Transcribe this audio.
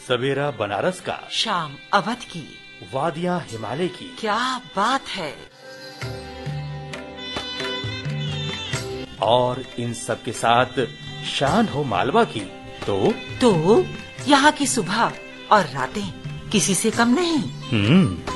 सवेरा बनारस का, शाम अवध की, वादियां हिमालय की। क्या बात है। और इन सब के साथ शान हो मालवा की, तो यहाँ की सुबह और रातें किसी से कम नहीं।